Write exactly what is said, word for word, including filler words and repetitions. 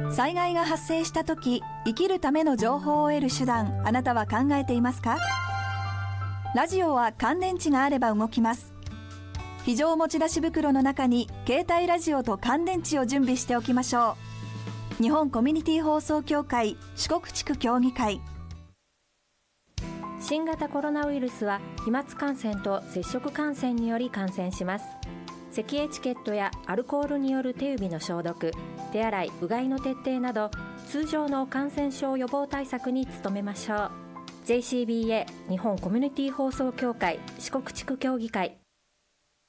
災害が発生した時、生きるための情報を得る手段、あなたは考えていますか？ラジオは乾電池があれば動きます。非常持ち出し袋の中に携帯ラジオと乾電池を準備しておきましょう。日本コミュニティ放送協会四国地区協議会。 新型コロナウイルスは飛沫感染と接触感染により感染します。咳エチケットやアルコールによる手指の消毒、手洗い、うがいの徹底など通常の感染症予防対策に努めましょう。 ジェイシービーエー 日本コミュニティ放送協会四国地区協議会